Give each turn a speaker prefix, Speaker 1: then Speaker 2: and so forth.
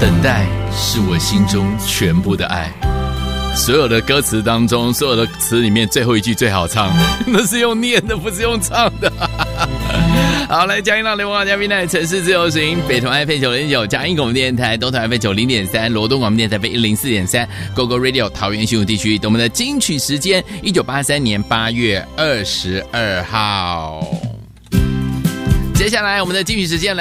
Speaker 1: 等待是我心中全部的爱。所有的歌词当中，所有的词里面，最后一句最好唱，那是用念的，不是用唱的。好，来嘉义浪流行嘉宾呢，城市自由行，北投 FM 90.9，嘉义广播电台，东投 FM 90.3，罗东广播电台 FM 104.3 ，Go Go Radio 桃园新竹地区，我们的金曲时间，1983年8月22号。接下来我们的金曲时间来